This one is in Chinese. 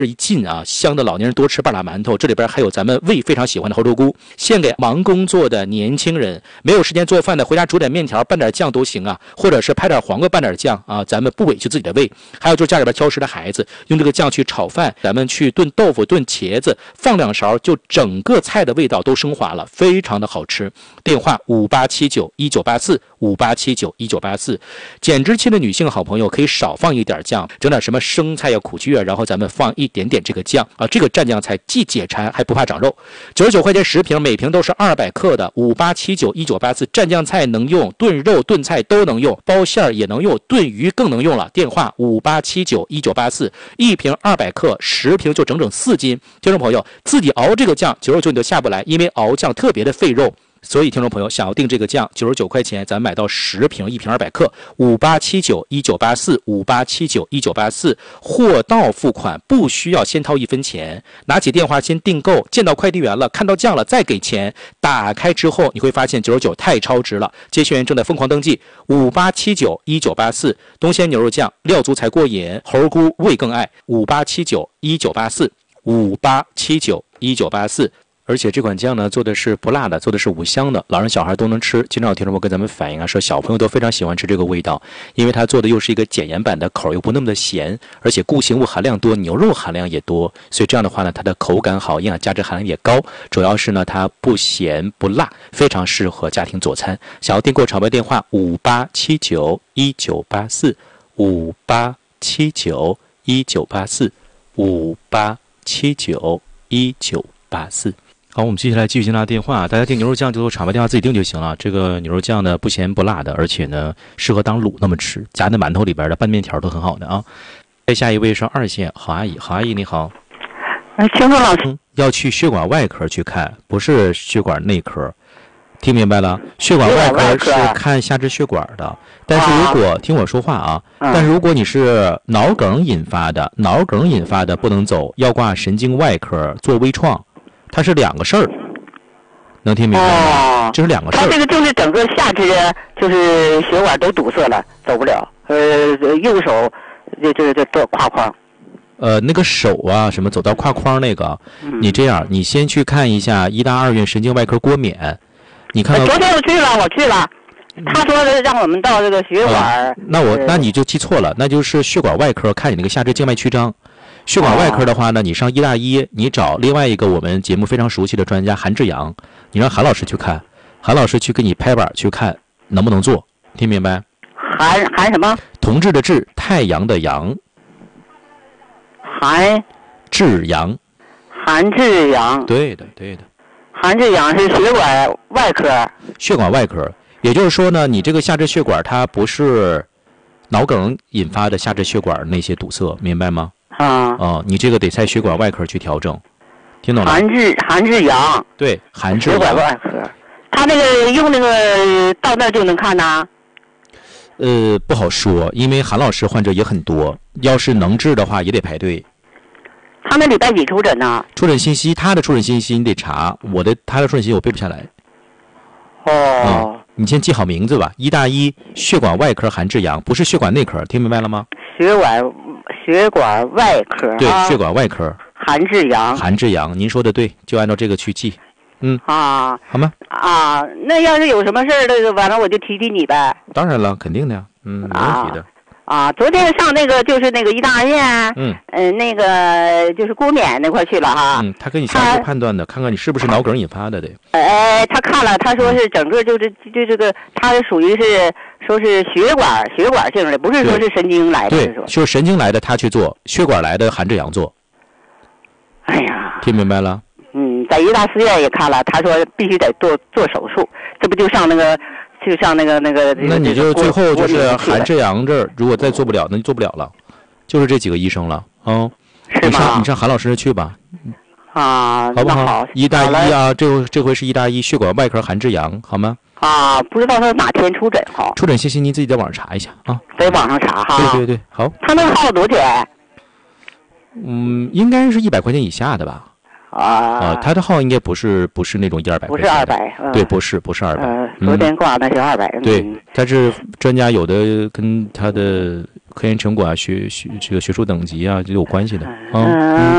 这一进啊，香的老年人多吃半拉馒头，这里边还有咱们胃非常喜欢的猴头菇，献给忙工作的年轻人，没有时间做饭的，回家煮点面条拌点酱都行啊，或者是拍点黄瓜拌点酱啊，咱们不委屈自己的胃。还有就是家里边挑食的孩子，用这个酱去炒饭，咱们去炖豆腐、炖茄子，放2勺，就整个菜的味道都升华了，非常的好吃。电话58791984，58791984。减脂期的女性好朋友可以少放一点酱，整点什么生菜呀、苦苣啊，然后咱们放一点点这个酱啊，这个蘸酱菜既解馋还不怕长肉。99块钱10瓶，每瓶都是200克的。58791984，蘸酱菜能用，炖肉炖菜都能用，包馅也能用，炖鱼更能用了。电话58791984，一瓶200克，10瓶就整整4斤。听众朋友自己熬这个酱，99你都下不来，因为熬酱特别的费肉。所以听众朋友想要订这个酱，99块钱咱买到10瓶，一瓶200克，58791984，58791984，货到付款，不需要先掏1分钱，拿起电话先订购，见到快递员了，看到酱了再给钱，打开之后你会发现99太超值了。接线员正在疯狂登记，58791984，东鲜牛肉酱料足才过瘾，猴菇味更爱，58791984，58791984。而且这款酱呢做的是不辣的，做的是无香的，老人小孩都能吃。经常有听众朋友跟咱们反映啊，说小朋友都非常喜欢吃这个味道，因为它做的又是一个减盐版的，口又不那么的咸，而且固形物含量多，牛肉含量也多，所以这样的话呢，它的口感好，营养价值含量也高。主要是呢它不咸不辣，非常适合家庭佐餐。想要订购场外电话58791984，58791984。好，我们接下来继续接拿电话。大家订牛肉酱就场外电话自己订就行了。这个牛肉酱呢不咸不辣的，而且呢适合当卤那么吃，夹在馒头里边的拌面条都很好的啊。下一位是2线郝阿姨，郝阿姨你好。 请说老师。 要去血管外科去看，不是血管内科。听明白了？血管外科是看下肢血管的，但是如果听我说话啊，但是如果你是脑梗引发的，脑梗引发的不能走，要挂神经外科做微创。它是2个事儿，能听明白吗？这是2个事儿。 它这个就是整个下肢就是血管都堵塞了，走不了。右手这胯框。 那个手啊，什么走到胯框那个，你这样，你先去看一下医大2院神经外科郭冕，你看到。 昨天我去了。他说让我们到这个血管。 那你就记错了，那就是血管外科看你那个下肢静脉曲张。血管外科的话呢，你上医大1，你找另外一个我们节目非常熟悉的专家韩志阳，你让韩老师去看，韩老师去给你拍板去看能不能做，听明白？ 韩什么？ 同志的志，太阳的阳。 韩志阳。 韩志阳。 对的。 韩志阳是血管外科。 血管外科，也就是说呢，你这个下肢血管它不是脑梗引发的下肢血管那些堵塞，明白吗？你这个得在血管外科去调整，听懂了？ 韩志阳。 对，韩志阳。 血管外科，他那个用那个到那就能看呐？ 不好说，因为韩老师患者也很多，要是能治的话也得排队。 他们礼拜几出诊呢？ 出诊信息，他的出诊信息你得查，他的出诊信息我背不下来。你先记好名字吧，医大1血管外科韩志阳，不是血管内科，听明白了吗？ 血管外科。 对，血管外科。 韩志阳， 您说的对，就按照这个去记。好吗？ 那要是有什么事儿，这个完了我就提你呗。 当然了，肯定的呀，没问题的。 昨天上那个就是那个医大院，那个就是郭冕那块去了哈。 他给你下肢判断的，看看你是不是脑梗引发的得。 他看了，他说是整个就这个，他属于是说是血管性的，不是说是神经来的。 对，就是神经来的他去做，血管来的韩志阳做。 哎呀， 听明白了？ 在医大4院也看了，他说必须得做手术，这不就像那个。那你就最后就是韩志阳这儿，如果再做不了，那就做不了了，就是这几个医生了是吗？ 你上韩老师那去吧。 好不好？ 医大1啊，这回是医大1血管外科韩志阳，好吗？ 不知道他哪天出诊哈？ 出诊信息您自己在网上查一下啊。 在网上查哈。 对，好。 他那个号多少钱？ 应该是100块钱以下的吧。他的号应该不是那种100-200块钱， 不是200， 对，不是200。 昨天挂那是200。 对，但是专家有的跟他的科研成果啊、这个学术等级啊，这有关系的啊。